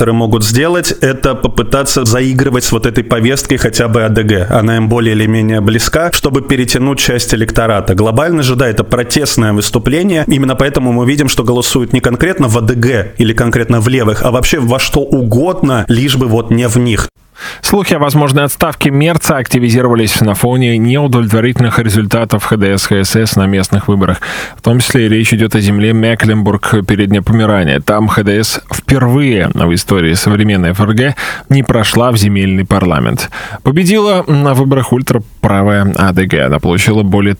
электоры могут сделать, это попытаться заигрывать с вот этой повесткой хотя бы АДГ. Она им более или менее близка, чтобы перетянуть часть электората. Глобально же, да, это протестное выступление. Именно поэтому мы видим, что голосуют не конкретно в АДГ или конкретно в левых, а вообще во что угодно, лишь бы вот не в них. Слухи о возможной отставке Мерца активизировались на фоне неудовлетворительных результатов ХДС-ХСС на местных выборах. В том числе речь идет о земле Мекленбург, Переднее Померание. Там ХДС впервые в истории современной ФРГ не прошла в земельный парламент. Победила на выборах ультраправая АДГ. Она получила более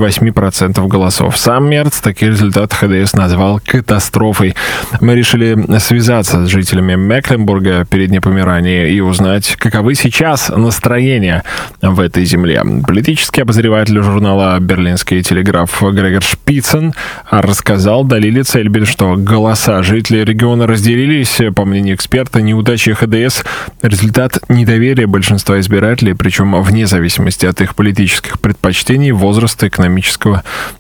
38% голосов. Сам Мерц такие результаты ХДС назвал катастрофой. Мы решили связаться с жителями Мекленбурга, Переднее Померание, и узнать, каковы сейчас настроения в этой земле. Политический обозреватель журнала «Берлинский телеграф» Грегор Шпицен рассказал Далиле Цельбин, что голоса жителей региона разделились. По мнению эксперта, неудачи ХДС – результат недоверия большинства избирателей, причем вне зависимости от их политических предпочтений, возраста, экономического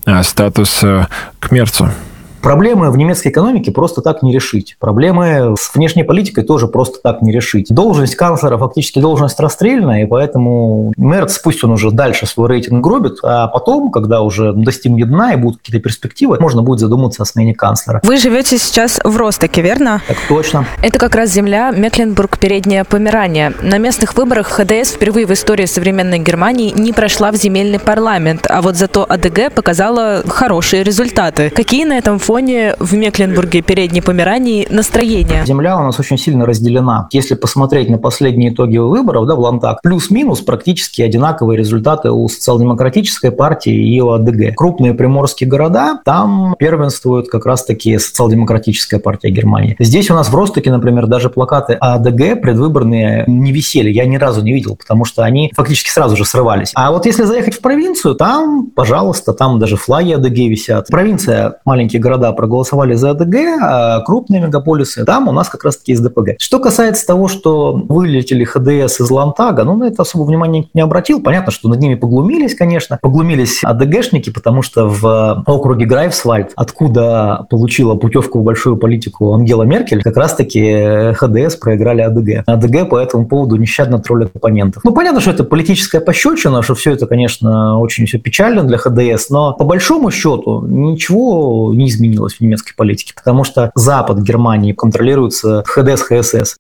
статуса к Мерцу. Проблемы в немецкой экономике просто так не решить. Проблемы с внешней политикой тоже просто так не решить. Должность канцлера фактически должность расстрельная, и поэтому Мерц, пусть он уже дальше свой рейтинг гробит, а потом, когда уже достигнет дна и будут какие-то перспективы, можно будет задуматься о смене канцлера. Вы живете сейчас в Ростоке, верно? Так точно. Это как раз земля Мекленбург-Переднее Померание. На местных выборах ХДС впервые в истории современной Германии не прошла в земельный парламент, а вот зато АДГ показала хорошие результаты. Какие на этом фоне в Мекленбурге, Передней Померании настроение? Земля у нас очень сильно разделена. Если посмотреть на последние итоги выборов, в Ландтаг, плюс-минус практически одинаковые результаты у социал-демократической партии и у АДГ. Крупные приморские города, там первенствует как раз-таки социал-демократическая партия Германии. Здесь у нас в Ростоке, например, даже плакаты АДГ предвыборные не висели. Я ни разу не видел, потому что они фактически сразу же срывались. А вот если заехать в провинцию, там, пожалуйста, там даже флаги АДГ висят. Провинция, маленькие города проголосовали за АДГ, а крупные мегаполисы, там у нас как раз-таки из ДПГ. Что касается того, что вылетели ХДС из Ландтага, на это особо внимания не обратил. Понятно, что над ними поглумились, конечно. Поглумились АДГшники, потому что в округе Грайфсвальд, откуда получила путевку в большую политику Ангела Меркель, как раз-таки ХДС проиграли АДГ. АДГ по этому поводу нещадно троллят оппонентов. Понятно, что это политическая пощечина, что все это, конечно, очень все печально для ХДС, но по большому счету ничего не изменилось в немецкой политике, потому что Запад Германии контролируется ХДС-ХСС.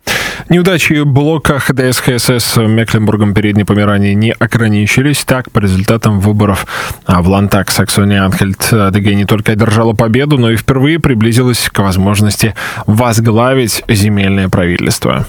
Неудачи блока ХДС-ХСС Мекленбургом Передней Померании не ограничились. Так, по результатам выборов в Ландтаг Саксония-Анхальт АДГ не только одержала победу, но и впервые приблизилась к возможности возглавить земельное правительство.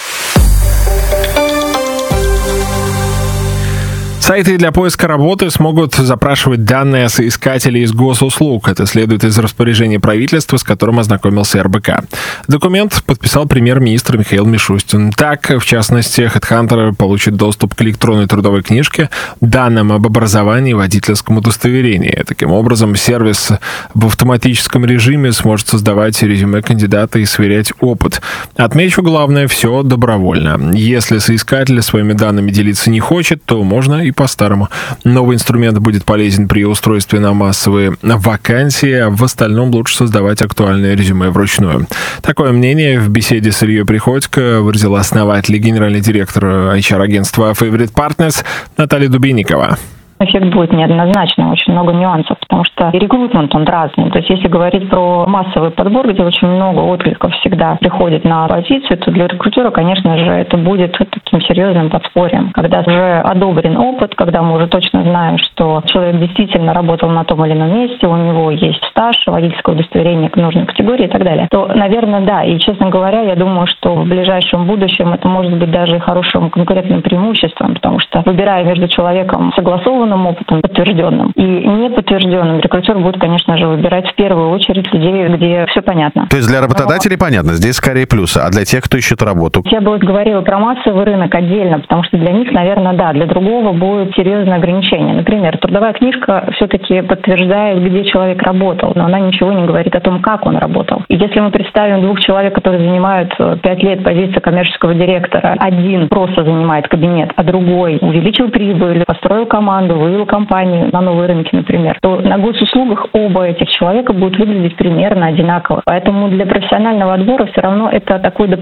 Сайты для поиска работы смогут запрашивать данные о соискателей из госуслуг. Это следует из распоряжения правительства, с которым ознакомился РБК. Документ подписал премьер-министр Михаил Мишустин. Так, в частности, HeadHunter получит доступ к электронной трудовой книжке, данным об образовании и водительском удостоверении. Таким образом, сервис в автоматическом режиме сможет создавать резюме кандидата и сверять опыт. Отмечу, главное, все добровольно. Если соискатель своими данными делиться не хочет, то можно и по-старому. Новый инструмент будет полезен при устройстве на массовые вакансии, а в остальном лучше создавать актуальное резюме вручную. Такое мнение в беседе с Ильей Приходько выразила основатель и генеральный директор HR-агентства Favorite Partners Наталья Дубинникова. Эффект будет неоднозначный, очень много нюансов, потому что и рекрутмент, он разный. То есть если говорить про массовый подбор, где очень много откликов всегда приходит на позицию, то для рекрутера, конечно же, это будет таким серьезным подспорьем. Когда уже одобрен опыт, когда мы уже точно знаем, что человек действительно работал на том или ином месте, у него есть стаж, водительское удостоверение к нужной категории и так далее, то, наверное, да. И, честно говоря, я думаю, что в ближайшем будущем это может быть даже и хорошим конкурентным преимуществом, потому что, выбирая между человеком согласованным опытом, подтвержденным и неподтвержденным, рекрутер будет, конечно же, выбирать в первую очередь людей, где все понятно. То есть для работодателей понятно, здесь скорее плюсы, а для тех, кто ищет работу? Я бы говорила про массовый рынок отдельно, потому что для них, наверное, да, для другого будет серьезное ограничение. Например, трудовая книжка все-таки подтверждает, где человек работал, но она ничего не говорит о том, как он работал. И если мы представим двух человек, которые занимают 5 лет позицию коммерческого директора, один просто занимает кабинет, а другой увеличил прибыль, построил команду, вывел компанию на новые рынки, например, то на госуслугах оба этих человека будут выглядеть примерно одинаково. Поэтому для профессионального отбора все равно это такой